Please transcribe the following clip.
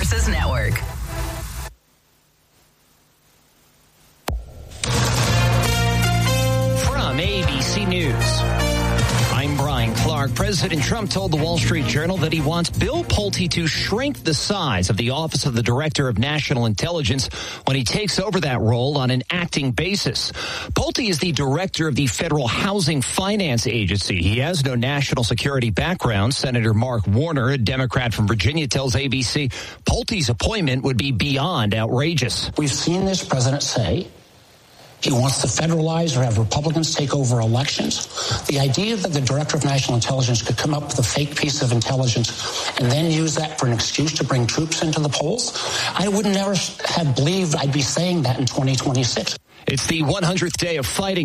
Forces Network. From ABC News, I'm Brian Clark. President Trump told the Wall Street Journal that he wants Bill Pulte to shrink the size of the Office of the Director of National Intelligence when he takes over that role on an acting basis. Pulte is the director of the Federal Housing Finance Agency. He has no national security background. Senator Mark Warner, a Democrat from Virginia, tells ABC Pulte's appointment would be beyond outrageous. We've seen this president say he wants to federalize or have Republicans take over elections. The idea that the Director of National Intelligence could come up with a fake piece of intelligence and then use that for an excuse to bring troops into the polls, I would never have believed I'd be saying that in 2026. It's the 100th day of fighting